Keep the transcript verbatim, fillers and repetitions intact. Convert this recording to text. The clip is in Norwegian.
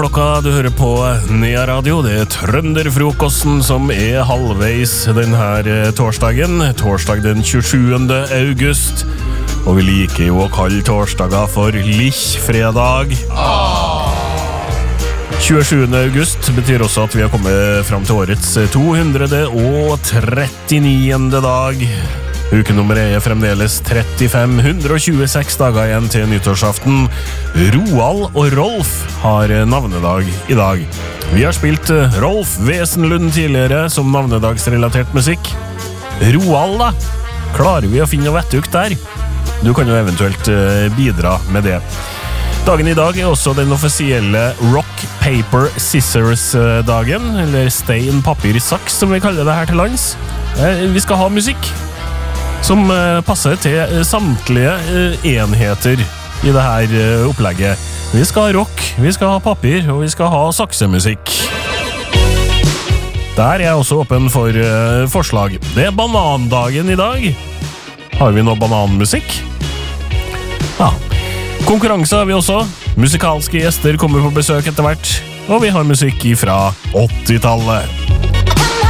klokka, du hører på Nea Radio. Det er Trønderfrokosten som er halvveis denne torsdagen. Torsdag den tjuesjuende august. Og vi liker jo å kalle torsdager for Lichfredag. tjuesjuende august betyr også at vi har kommet fram til årets to hundre trettioniende dag. Ukenummeret er fremdeles trettifem, hundre tjueseks dager igjen til nyttårsaften. Roald og Rolf har navnedag i dag. Vi har spilt Rolf Wesenlund tidligere som navnedagsrelatert musikk. Roald da, klarer vi å finne noe vettugt der? Du kan jo eventuelt bidra med det. Dagen i dag er også den offisielle Rock, Paper, Scissors-dagen, eller stein, papir, saks som vi kaller det her til lands. Vi skal ha musikk som passer til samtlige enheter i det her opplegget. Vi skal ha rock, vi skal ha papir, og vi skal ha saksemusikk. Der er jeg også åpen for forslag. Det er banandagen i dag. Har vi noe bananmusikk? Ja. Konkurranse har vi også. Musikalske gjester kommer på besøk etter hvert, og vi har musikk fra åttitallet.